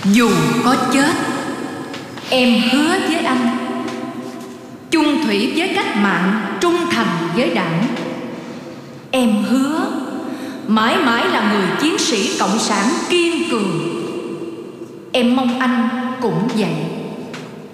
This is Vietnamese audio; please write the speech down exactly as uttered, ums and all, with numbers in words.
Dù có chết, em hứa với anh chung thủy với cách mạng, trung thành với Đảng. Em hứa mãi mãi là người chiến sĩ cộng sản kiên cường. Em mong anh cũng vậy.